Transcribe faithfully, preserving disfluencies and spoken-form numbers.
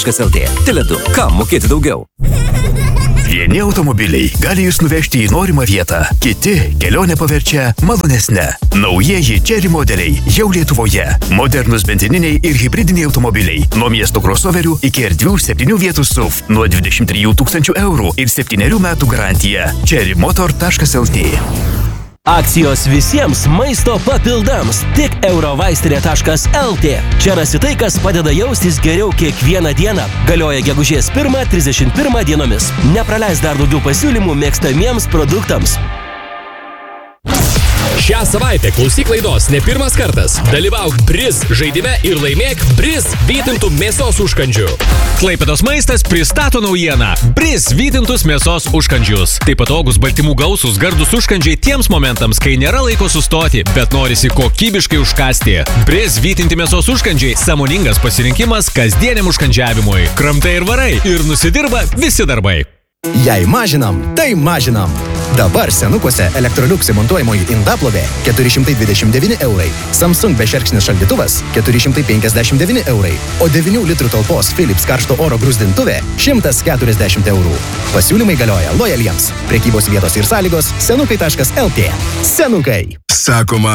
Kas L T. Tele du. Kam mokėti daugiau? Vieni automobiliai gali jūs nuvežti į norimą vietą, kiti kelionę paverčia malonesnę. Naujieji Chery modeliai jau Lietuvoje. Modernus benzininiai ir hibridiniai automobiliai. Nuo miesto crossoverių iki erdvių septynių vietų S U V. Nuo dvidešimt trijų tūkstančių eurų ir septynerių metų garantija. chery motor taškas L T. Akcijos visiems maisto papildams. Tik eurovaistinė taškas L T. Čia rasi tai, kas padeda jaustis geriau kiekvieną dieną. Galioja gegužės pirmą trisdešimt pirmą dienomis. Nepraleis dar daugiau pasiūlymų mėgstamiems produktams. Šią savaitę klausyk laidos ne pirmas kartas. Dalyvauk Briz žaidime ir laimėk Briz vytintų mėsos užkandžių. Klaipėdos maistas pristato naujieną. Briz vytintus mėsos užkandžius. Tai patogus baltymų gausūs gardus užkandžiai tiems momentams, kai nėra laiko sustoti, bet norisi kokybiškai užkasti. Briz vytinti mėsos užkandžiai – sąmoningas pasirinkimas kasdieniam užkandžiavimui. Kramtai ir varai ir nusidirba visi darbai. Jei mažinam, tai mažinam. Dabar senukuose Electrolux įmontuojamoji indaplovė keturi šimtai dvidešimt devyni eurai, Samsung bešerkšnis šaldytuvas keturi šimtai penkiasdešimt devyni eurai, o devynių litrų talpos Philips karšto oro gruzdintuvė šimtas keturiasdešimt eurų. Pasiūlymai galioja lojaliems. Prekybos vietos ir sąlygos senukai taškas L T. Senukai. Sakoma,